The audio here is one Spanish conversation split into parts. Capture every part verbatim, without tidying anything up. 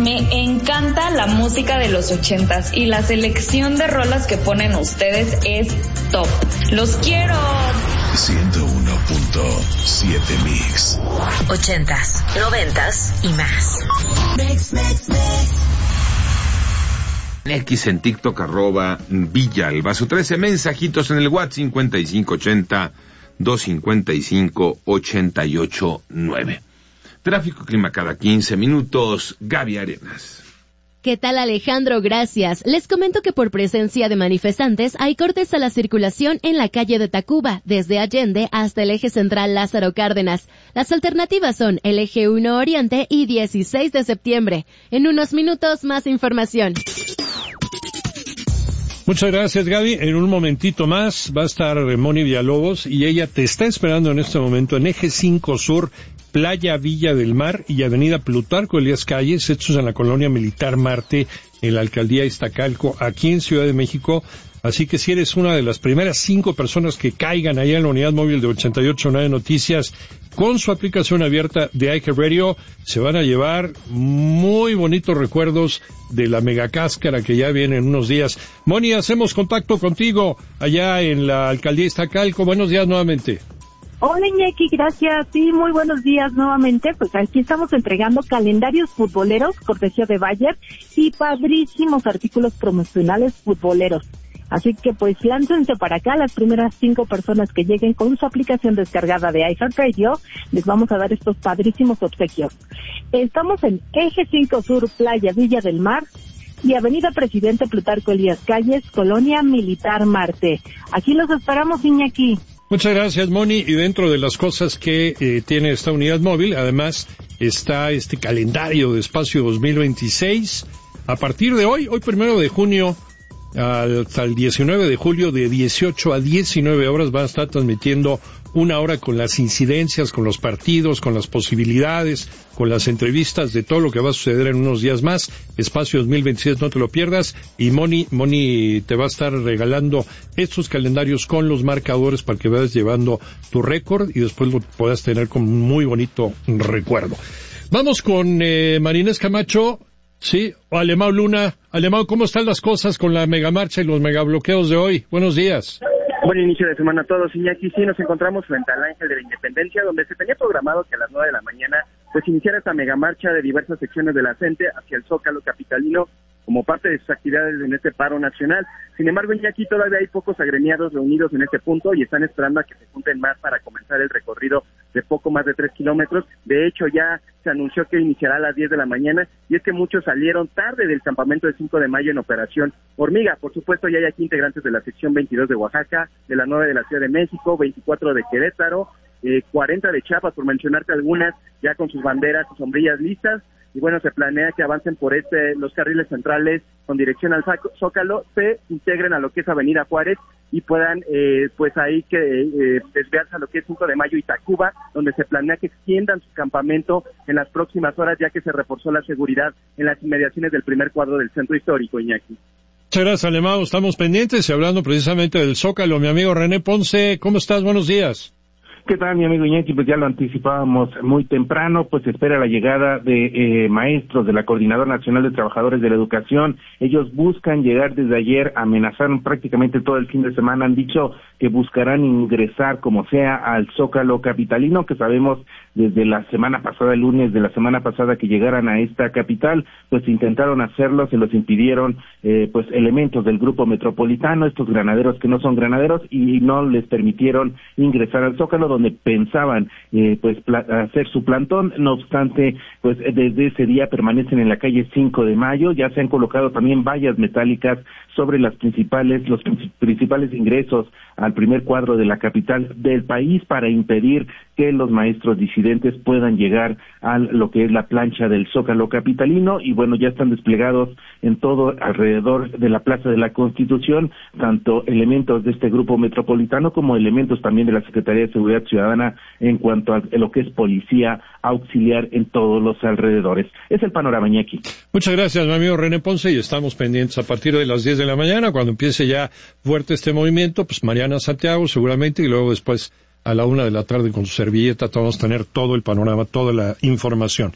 Me encanta la música de los ochentas y la selección de rolas que ponen ustedes es top. ¡Los quiero! ciento uno punto siete Mix. Ochentas, noventas y más. Mix, mix, mix. X en TikTok, arroba Villalbazo. trece mensajitos en el WhatsApp cincuenta y cinco ochenta, doscientos cincuenta y cinco, ochenta y ocho nueve. Tráfico, clima cada quince minutos. Gaby Arenas. ¿Qué tal, Alejandro? Gracias. Les comento que por presencia de manifestantes hay cortes a la circulación en la calle de Tacuba, desde Allende hasta el eje central Lázaro Cárdenas. Las alternativas son el eje uno Oriente y dieciséis de septiembre. En unos minutos, más información. Muchas gracias, Gaby. En un momentito más va a estar Moni Villalobos y ella te está esperando en este momento en eje cinco Sur, Playa Villa del Mar y avenida Plutarco Elías Calles, hechos en la colonia Militar Marte, en la alcaldía Iztacalco, aquí en Ciudad de México. Así que si eres una de las primeras cinco personas que caigan allá en la unidad móvil de ochenta y ocho nueve Noticias con su aplicación abierta de iHeartRadio, se van a llevar muy bonitos recuerdos de la megacáscara que ya viene en unos días. Moni, hacemos contacto contigo allá en la alcaldía Iztacalco. Buenos días nuevamente. Hola, Iñaki, gracias. Sí, muy buenos días nuevamente. Pues aquí estamos entregando calendarios futboleros, cortesía de Bayer, y padrísimos artículos promocionales futboleros. Así que pues láncense para acá, las primeras cinco personas que lleguen con su aplicación descargada de iHeartRadio, les vamos a dar estos padrísimos obsequios. Estamos en Eje cinco Sur, Playa Villa del Mar y Avenida Presidente Plutarco Elías Calles, Colonia Militar Marte. Aquí los esperamos, Iñaki. Muchas gracias, Moni. Y dentro de las cosas que eh, tiene esta unidad móvil, además está este calendario de Espacio dos mil veintiséis. A partir de hoy, hoy primero de junio, hasta el diecinueve de julio, de dieciocho a diecinueve horas, van a estar transmitiendo una hora con las incidencias, con los partidos, con las posibilidades, con las entrevistas de todo lo que va a suceder en unos días más. Espacio dos mil veintiséis, no te lo pierdas. Y Moni, Moni te va a estar regalando estos calendarios con los marcadores para que vayas llevando tu récord y después lo puedas tener como un muy bonito recuerdo. Vamos con eh, Marinés Camacho. Sí, Alemão Luna. Alemão, ¿cómo están las cosas con la megamarcha y los megabloqueos de hoy? Buenos días. Buen inicio de semana a todos, Iñaki. Sí, nos encontramos frente al Ángel de la Independencia, donde se tenía programado que a las nueve de la mañana pues iniciara esta megamarcha de diversas secciones de la C E N T E hacia el Zócalo capitalino como parte de sus actividades en este paro nacional. Sin embargo, Iñaki, todavía hay pocos agremiados reunidos en este punto y están esperando a que se junten más para comenzar el recorrido de poco más de tres kilómetros. De hecho, ya se anunció que iniciará a las diez de la mañana y es que muchos salieron tarde del campamento de cinco de mayo en Operación Hormiga. Por supuesto, ya hay aquí integrantes de la sección veintidós de Oaxaca, de la nueve de la Ciudad de México, veinticuatro de Querétaro, eh, cuarenta de Chiapas, por mencionarte algunas, ya con sus banderas y sombrillas listas. Y bueno, se planea que avancen por este los carriles centrales con dirección al Zócalo, se integren a lo que es Avenida Juárez y puedan eh, pues ahí que eh, desviarse a lo que es cinco de mayo y Tacuba, donde se planea que extiendan su campamento en las próximas horas, ya que se reforzó la seguridad en las inmediaciones del primer cuadro del centro histórico, Iñaki. Muchas gracias, Alemão. Estamos pendientes y hablando precisamente del Zócalo. Mi amigo René Ponce, ¿cómo estás? Buenos días. ¿Qué tal, mi amigo Iñaki? Pues ya lo anticipábamos muy temprano, pues se espera la llegada de eh, maestros de la Coordinadora Nacional de Trabajadores de la Educación. Ellos buscan llegar desde ayer, amenazaron prácticamente todo el fin de semana, han dicho que buscarán ingresar como sea al Zócalo capitalino, que sabemos desde la semana pasada, el lunes de la semana pasada que llegaran a esta capital, pues intentaron hacerlo, se los impidieron eh, pues elementos del grupo metropolitano, estos granaderos que no son granaderos, y no les permitieron ingresar al Zócalo, donde pensaban eh, pues pla- hacer su plantón. No obstante, pues desde ese día permanecen en la calle cinco de mayo, ya se han colocado también vallas metálicas sobre las principales, los principales ingresos al primer cuadro de la capital del país para impedir que los maestros disidentes puedan llegar a lo que es la plancha del Zócalo capitalino. Y bueno, ya están desplegados en todo alrededor de la Plaza de la Constitución, tanto elementos de este grupo metropolitano como elementos también de la Secretaría de Seguridad Ciudadana en cuanto a lo que es policía auxiliar en todos los alrededores. Es el panorama, Iñaki. Muchas gracias, mi amigo René Ponce, y estamos pendientes a partir de las diez de la mañana, cuando empiece ya fuerte este movimiento, pues Mariana Santiago seguramente, y luego después a la una de la tarde con su servilleta vamos a tener todo el panorama, toda la información.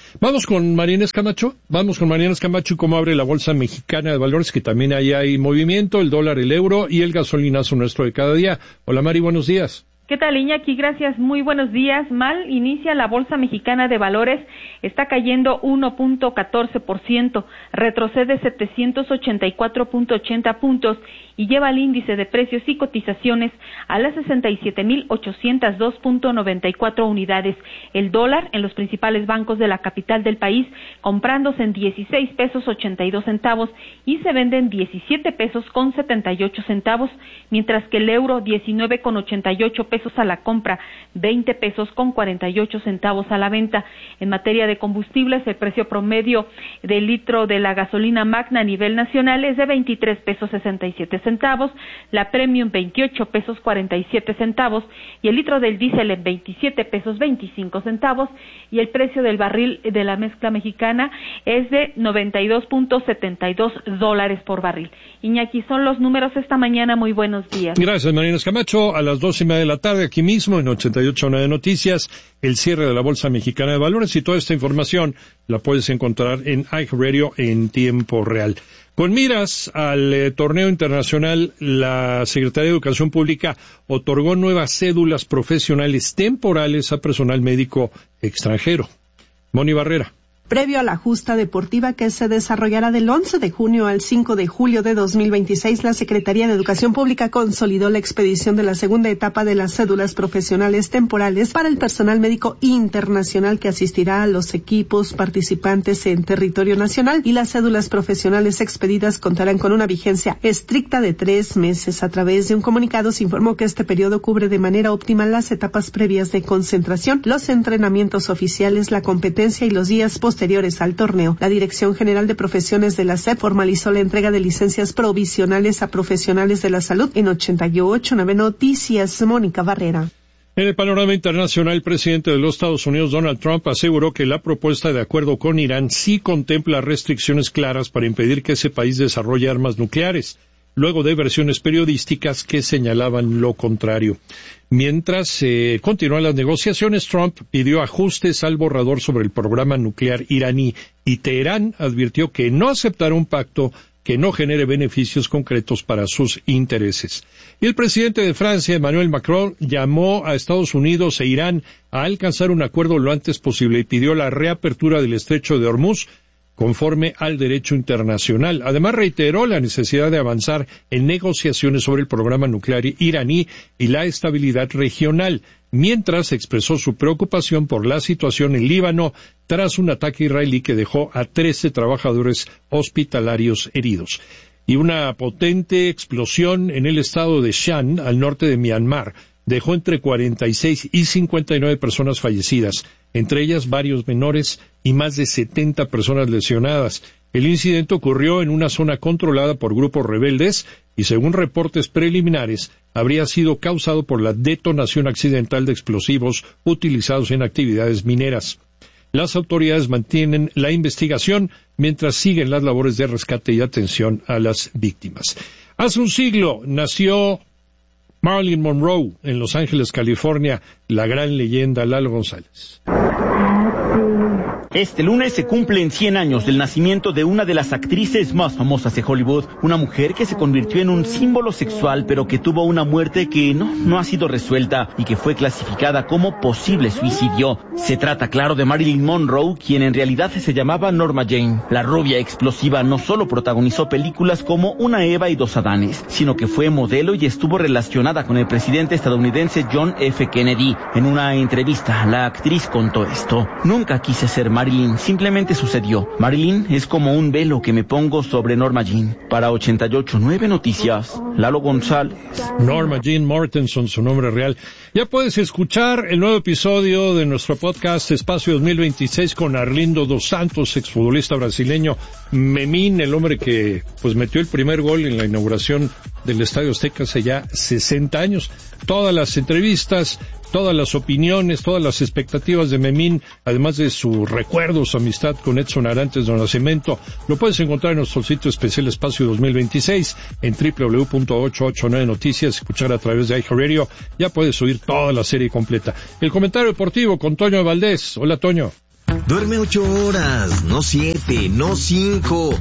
Vamos con María Inés Camacho, vamos con María Inés Camacho y cómo abre la Bolsa Mexicana de Valores, que también ahí hay movimiento, el dólar, el euro y el gasolinazo nuestro de cada día. Hola Mari, buenos días. ¿Qué tal, Iñaki? Gracias, muy buenos días. Mal inicia la Bolsa Mexicana de Valores, está cayendo uno punto catorce por ciento, retrocede setecientos ochenta y cuatro punto ochenta puntos y lleva el índice de precios y cotizaciones a las sesenta y siete mil ochocientos dos punto noventa y cuatro unidades. El dólar en los principales bancos de la capital del país comprándose en dieciséis pesos ochenta y dos centavos y se vende en diecisiete pesos con setenta y ocho centavos, mientras que el euro diecinueve con ochenta y ocho pesos a la compra, veinte pesos con cuarenta y ocho centavos a la venta. En materia de combustibles, el precio promedio del litro de la gasolina magna a nivel nacional es de veintitrés pesos sesenta y siete centavos, la premium veintiocho pesos cuarenta y siete centavos y el litro del diésel en veintisiete pesos veinticinco centavos y el precio del barril de la mezcla mexicana es de noventa y dos punto setenta y dos dólares por barril. Iñaki, son los números esta mañana. Muy buenos días. Gracias, María Inés Camacho. A las dos y media de la tarde, aquí mismo en ochenta y ocho punto nueve Noticias, el cierre de la Bolsa Mexicana de Valores, y toda esta información la puedes encontrar en iHeartRadio en tiempo real. Con miras al eh, torneo internacional, la Secretaría de Educación Pública otorgó nuevas cédulas profesionales temporales a personal médico extranjero. Moni Barrera. Previo a la justa deportiva que se desarrollará del once de junio al cinco de julio de dos mil veintiséis, la Secretaría de Educación Pública consolidó la expedición de la segunda etapa de las cédulas profesionales temporales para el personal médico internacional que asistirá a los equipos participantes en territorio nacional, y las cédulas profesionales expedidas contarán con una vigencia estricta de tres meses. A través de un comunicado se informó que este periodo cubre de manera óptima las etapas previas de concentración, los entrenamientos oficiales, la competencia y los días posteriores posteriores al torneo. La Dirección General de Profesiones de la S E P formalizó la entrega de licencias provisionales a profesionales de la salud en ochenta y ocho punto nueve Noticias. Mónica Barrera. En el panorama internacional, el presidente de los Estados Unidos, Donald Trump, aseguró que la propuesta de acuerdo con Irán sí contempla restricciones claras para impedir que ese país desarrolle armas nucleares, luego de versiones periodísticas que señalaban lo contrario. Mientras eh, continúan las negociaciones, Trump pidió ajustes al borrador sobre el programa nuclear iraní y Teherán advirtió que no aceptará un pacto que no genere beneficios concretos para sus intereses. Y el presidente de Francia, Emmanuel Macron, llamó a Estados Unidos e Irán a alcanzar un acuerdo lo antes posible y pidió la reapertura del estrecho de Hormuz conforme al derecho internacional. Además, reiteró la necesidad de avanzar en negociaciones sobre el programa nuclear iraní y la estabilidad regional, mientras expresó su preocupación por la situación en Líbano tras un ataque israelí que dejó a trece trabajadores hospitalarios heridos. Y una potente explosión en el estado de Shan, al norte de Myanmar, dejó entre cuarenta y seis y cincuenta y nueve personas fallecidas, entre ellas varios menores y más de setenta personas lesionadas. El incidente ocurrió en una zona controlada por grupos rebeldes y, según reportes preliminares, habría sido causado por la detonación accidental de explosivos utilizados en actividades mineras. Las autoridades mantienen la investigación mientras siguen las labores de rescate y atención a las víctimas. Hace un siglo nació Marilyn Monroe en Los Ángeles, California, la gran leyenda Lalo González. Este lunes se cumplen cien años del nacimiento de una de las actrices más famosas de Hollywood, una mujer que se convirtió en un símbolo sexual, pero que tuvo una muerte que no, no ha sido resuelta y que fue clasificada como posible suicidio. Se trata, claro, de Marilyn Monroe, quien en realidad se llamaba Norma Jane. La rubia explosiva no solo protagonizó películas como Una Eva y dos Adanes, sino que fue modelo y estuvo relacionada con el presidente estadounidense John F. Kennedy. En una entrevista, la actriz contó esto: "Nunca quise ser Marilyn, simplemente sucedió. Marilyn es como un velo que me pongo sobre Norma Jean". Para ochenta y ocho punto nueve Noticias, Lalo González. Norma Jean Mortenson, su nombre real. Ya puedes escuchar el nuevo episodio de nuestro podcast Espacio dos mil veintiséis con Arlindo dos Santos, exfutbolista brasileño. Memín, el hombre que pues metió el primer gol en la inauguración del Estadio Azteca hace ya sesenta años. Todas las entrevistas, todas las opiniones, todas las expectativas de Memín, además de su recuerdo, su amistad con Edson Arantes de Nacimiento, lo puedes encontrar en nuestro sitio especial Espacio dos mil veintiséis en doble u doble u doble u punto ochocientos ochenta y nueve Noticias, escuchar a través de iHeartRadio. Ya puedes oír toda la serie completa. El comentario deportivo con Toño Valdés. Hola, Toño. Duerme ocho horas, no siete, no cinco,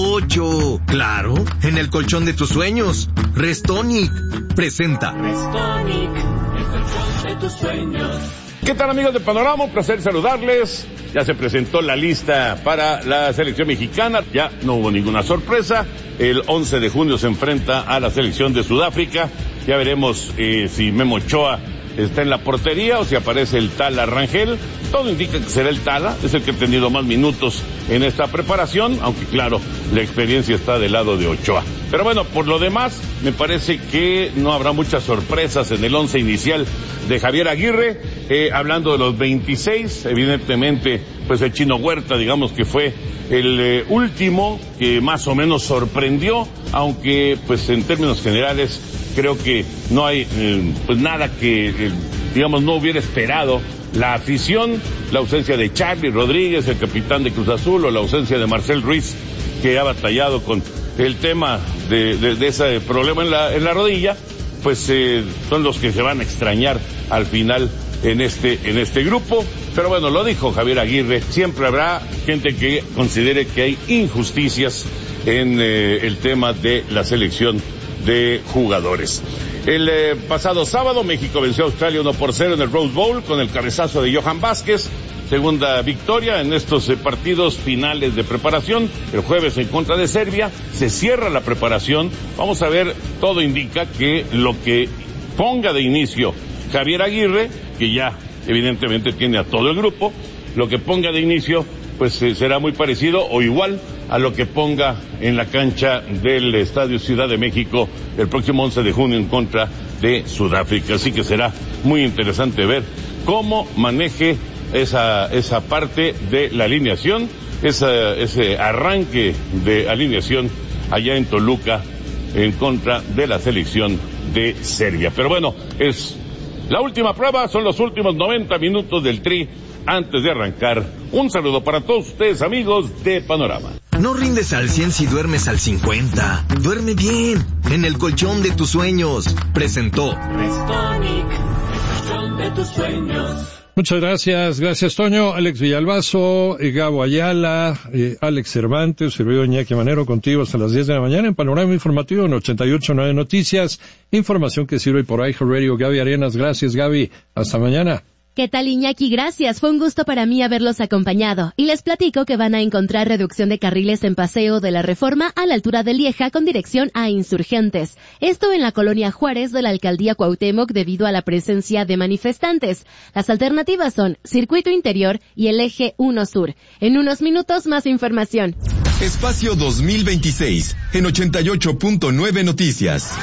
ocho. Claro, en el colchón de tus sueños. Restonic presenta. Restonic, el colchón de tus sueños. ¿Qué tal, amigos de Panorama? Un placer saludarles. Ya se presentó la lista para la selección mexicana. Ya no hubo ninguna sorpresa. El once de junio se enfrenta a la selección de Sudáfrica. Ya veremos eh, si Memo Ochoa está en la portería o si aparece el Tala Rangel. Todo indica que será el Tala, es el que ha tenido más minutos en esta preparación, aunque claro, la experiencia está del lado de Ochoa. Pero bueno, por lo demás, me parece que no habrá muchas sorpresas en el once inicial de Javier Aguirre. Eh, hablando de los veintiséis, evidentemente, pues el Chino Huerta, digamos que fue el eh, último que más o menos sorprendió, aunque pues en términos generales creo que no hay eh, pues nada que, eh, digamos, no hubiera esperado la afición, la ausencia de Charly Rodríguez, el capitán de Cruz Azul, o la ausencia de Marcel Ruiz, que ha batallado con el tema de, de, de ese problema en la, en la rodilla, pues eh, son los que se van a extrañar al final en este, en este grupo. Pero bueno, lo dijo Javier Aguirre, siempre habrá gente que considere que hay injusticias en eh, el tema de la selección de jugadores. El eh, pasado sábado México venció a Australia uno por cero en el Rose Bowl con el cabezazo de Johan Vázquez, segunda victoria en estos eh, partidos finales de preparación. El jueves en contra de Serbia se cierra la preparación. Vamos a ver, todo indica que lo que ponga de inicio Javier Aguirre, que ya evidentemente tiene a todo el grupo, lo que ponga de inicio pues eh, será muy parecido o igual a lo que ponga en la cancha del Estadio Ciudad de México el próximo once de junio en contra de Sudáfrica. Así que será muy interesante ver cómo maneje esa esa parte de la alineación, esa, ese arranque de alineación allá en Toluca en contra de la selección de Serbia. Pero bueno, es la última prueba, son los últimos noventa minutos del Tri antes de arrancar. Un saludo para todos ustedes, amigos de Panorama. No rindes al cien si duermes al cincuenta. Duerme bien, en el colchón de tus sueños. Presentó Restonic, el colchón de tus sueños. Muchas gracias, gracias Toño, Alex Villalbazo, eh, Gabo Ayala, eh, Alex Cervantes, servidor Iñaki Manero, contigo hasta las diez de la mañana en Panorama Informativo en ochenta y ocho punto nueve Noticias, información que sirve por iHeartRadio. Gaby Arenas, gracias Gaby, hasta mañana. ¿Qué tal, Iñaki? Gracias. Fue un gusto para mí haberlos acompañado. Y les platico que van a encontrar reducción de carriles en Paseo de la Reforma a la altura de Lieja con dirección a Insurgentes. Esto en la colonia Juárez de la alcaldía Cuauhtémoc debido a la presencia de manifestantes. Las alternativas son Circuito Interior y el Eje uno Sur. En unos minutos más información. Espacio dos mil veintiséis en ochenta y ocho punto nueve Noticias.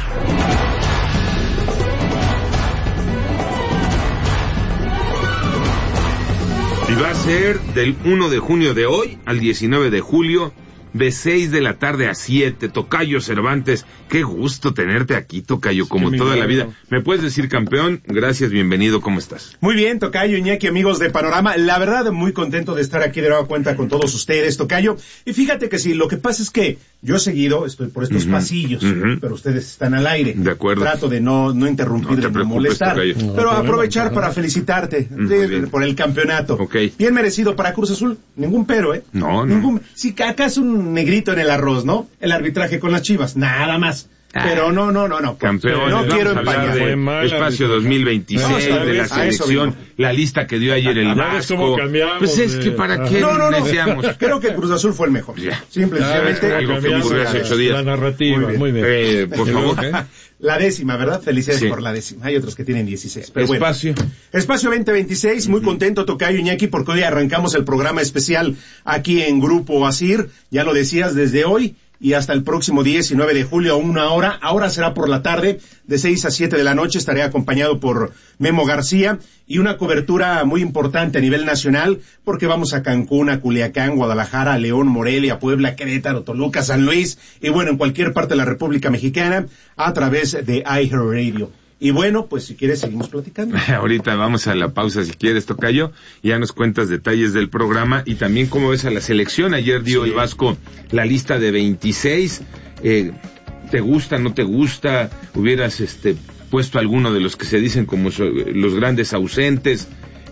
Y va a ser del uno de junio de hoy al diecinueve de julio, de seis de la tarde a siete. Tocayo Cervantes, qué gusto tenerte aquí, Tocayo, como sí, toda la vida. ¿Me puedes decir campeón? Gracias, bienvenido, ¿cómo estás? Muy bien, Tocayo, Iñaki, amigos de Panorama. La verdad, muy contento de estar aquí de nueva cuenta con todos ustedes, Tocayo. Y fíjate que sí, lo que pasa es que yo seguido estoy por estos uh-huh, pasillos, uh-huh. pero ustedes están al aire. De acuerdo. Trato de no, no interrumpir, no de no molestar. No, pero aprovechar para felicitarte de, por el campeonato. Okay. Bien merecido para Cruz Azul, ningún pero, ¿eh? No, ningún, no. Si acaso un negrito en el arroz, ¿no? El arbitraje con las Chivas, nada más. Pero no, no, no, no. Campeón, no quiero empañar. De Espacio dos mil veintiséis, no, de la selección, la lista que dio ayer el Vasco. Pues es que para qué no, no, no. deseamos. Creo que el Cruz Azul fue el mejor. Ya. Simplemente. Algo que ocurrió hace ocho días. La narrativa, muy bien. Muy bien. Eh, por favor. La décima, ¿verdad? Felicidades sí. por la décima. Hay otros que tienen dieciséis. Pero Espacio. Bueno. Espacio veinte veintiséis, muy contento, Tocayo, Iñaki, porque hoy arrancamos el programa especial aquí en Grupo Asir. Ya lo decías, desde hoy y hasta el próximo diecinueve de julio a una hora. Ahora será por la tarde, de seis a siete de la noche. Estaré acompañado por Memo García y una cobertura muy importante a nivel nacional, porque vamos a Cancún, a Culiacán, Guadalajara, León, Morelia, Puebla, Querétaro, Toluca, San Luis y bueno, en cualquier parte de la República Mexicana a través de iHeartRadio. Y bueno, pues si quieres seguimos platicando. Ahorita vamos a la pausa si quieres, Tocayo. Ya nos cuentas detalles del programa y también cómo ves a la selección. Ayer dio sí. el Vasco la lista de veintiséis. Eh, ¿Te gusta, no te gusta? ¿Hubieras este puesto alguno de los que se dicen como so, los grandes ausentes?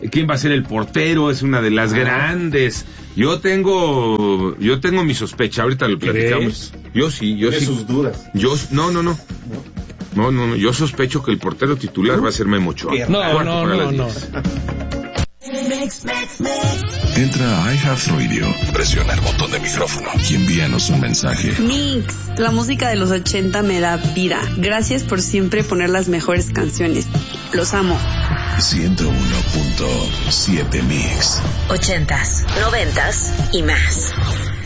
quién va a ser el portero, es una de las grandes. Yo tengo, yo tengo mi sospecha, ahorita lo platicamos. ¿Crees? Yo sí, yo sí. sus dudas. Yo, no, no, no. No, no, no, yo sospecho que el portero titular ¿no? va a ser Memo Ochoa. No, no, no, no. Entra a iHeartRadio, presiona el botón de micrófono y envíanos un mensaje. Mix, la música de los ochenta me da vida. Gracias por siempre poner las mejores canciones. Los amo. ciento uno punto siete Mix. Ochentas, noventas y más.